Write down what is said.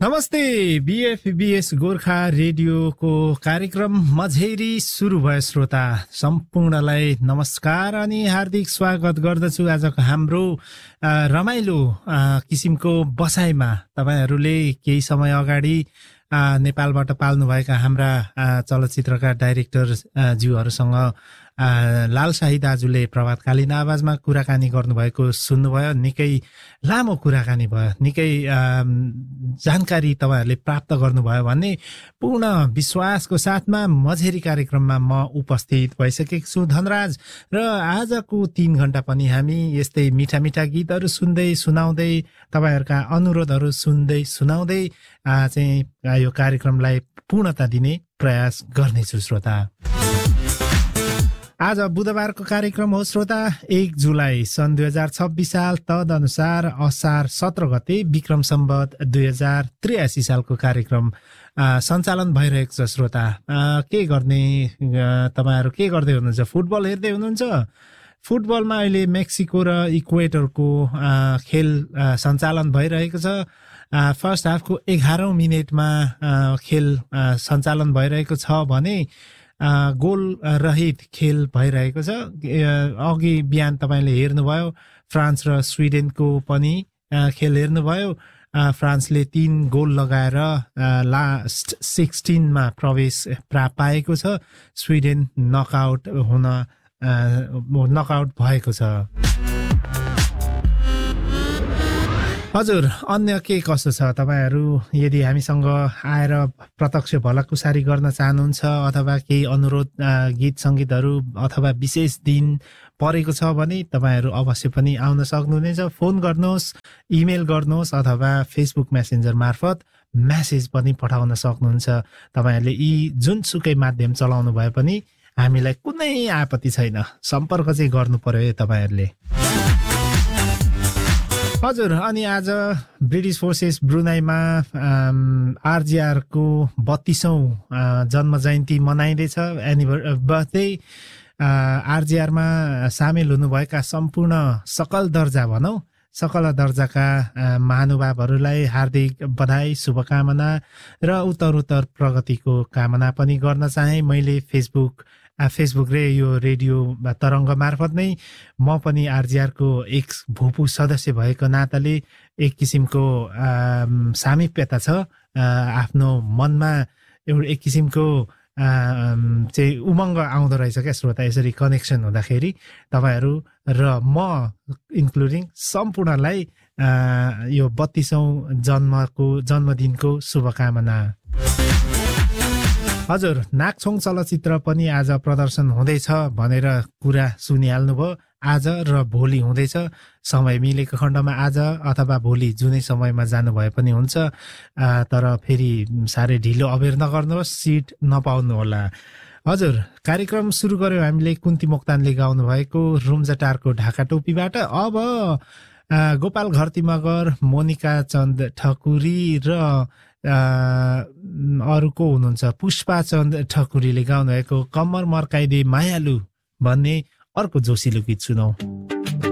नमस्ते बीएफबीएस गोर्खा रेडियोको कार्यक्रम मझेरी सुरु भयो श्रोता सम्पूर्णलाई नमस्कार अनि हार्दिक स्वागत गर्दछु आजको हाम्रो रमाइलो किसिमको बसाइमा। तपाईहरूले केही समय अगाडि नेपालबाट पाल्नुभएका हाम्रा चलचित्रका डाइरेक्टर ज्यूहरूसँग लालशाही दाजुले प्रभातकालीन आवाजमा कुराकानी गर्नुभएको सुन्नुभयो। निकै लामो कुराकानी भयो, निकै जानकारी तपाईहरूले प्राप्त गर्नुभयो भन्ने पूर्ण विश्वासको साथमा मझेरी कार्यक्रममा म उपस्थित भइसकेको छु धनराज। र आजको 3 घण्टा पनि हामी यस्तै मिठा मिठा गीतहरू सुन्दै सुनाउँदै तपाईहरूका अनुरोधहरू सुन्दै सुनाउँदै चाहिँ यो कार्यक्रमलाई पूर्णता दिने प्रयास गर्नेछु श्रोता। आज बुधबारको कार्यक्रम हो श्रोता, 1 जुलाई सन् 2026 साल, तदनुसार असार 17 गते विक्रम सम्वत 2083 सालको कार्यक्रम सञ्चालन भइरहेको छ श्रोता। के गर्ने, तपाईहरू के गर्दै हुनुहुन्छ? फुटबल हेर्दै हुनुहुन्छ? फुटबलमा अहिले मेक्सिको र इक्वेटरको खेल सञ्चालन भइरहेको छ। फर्स्ट हाफको 11औं मिनेटमा खेल सञ्चालन भइरहेको छ भने गोल रहित खेल भइरहेको छ। अघि बिहान तपाईले हेर्नुभयो फ्रान्स र स्विडेनको पनि खेल हेर्नुभयो। फ्रान्सले 3 गोल लगाएर लास्ट 16 मा प्रवेश पाएको छ। स्विडेन नकआउट भएको छ। हजुर, अन्य के कसो छ? तपाईहरू यदि हामीसँग आएर प्रत्यक्ष भलाकुसारी गर्न चाहनुहुन्छ अथवा केही अनुरोध गीत संगीतहरू अथवा विशेष दिन परेको छ भने तपाईहरू अवश्य पनि आउन सक्नुहुनेछ। फोन गर्नुहोस्, इमेल गर्नुहोस् अथवा फेसबुक मेसेन्जर मार्फत मेसेज पनि पठाउन सक्नुहुन्छ। तपाईहरूले यी जुनसुकै माध्यम चलाउनु भए पनि हामीलाई कुनै आपत्ति छैन, सम्पर्क चाहिँ गर्नु पर्यो है तपाईहरूले। हजुर, अनि आज ब्रिटिस फोर्सेस ब्रुनाईमा आरजीआर को 32औं जन्म जयन्ती मनाइँदैछ, बर्थडे। आरजीआर मा सामेल हुनुभएका सम्पूर्ण सकल दर्जाका महानुभावहरूलाई हार्दिक बधाई, शुभकामना र उत्तरोत्तर प्रगतिको कामना पनि गर्न चाहे। मैले फेसबुक र यो रेडियो तरङ्ग मार्फत नै म पनि आरजीआर को एक भूपू सदस्य भएको नाताले एक किसिमको सामिप्यता छ। आफ्नो मनमा एक किसिमको चाहिँ उमङ्ग आउँदो रहेछ क्या श्रोता। यसरी कनेक्सन हुँदाखेरि तपाईहरू र म इन्क्लुडिङ सम्पूर्णलाई यो 32औं जन्मदिनको शुभकामना। हजुर, नाकछोङ चलचित्र पनि आज प्रदर्शन हुँदैछ भनेर कुरा सुनिहाल्नुभयो। आज र भोलि हुँदैछ। समय मिलेको खण्डमा आज अथवा भोलि जुनै समयमा जानुभए पनि हुन्छ। तर फेरि साह्रै ढिलो अबेर नगर्नुहोस्, सिट नपाउनु होला। हजुर, कार्यक्रम सुरु गर्यो हामीले कुन्ती मोक्तानले गाउनु भएको रुम्जाटारको ढाका टोपीबाट। अब गोपाल घरती मगर, मोनिका चन्द ठकुरी र अरूको हुनुहुन्छ पुष्पा चन्द ठकुरीले गाउनु भएको कम्मर मर्काइदे मायालु भन्ने अर्को जोसिलो गीत सुनौ।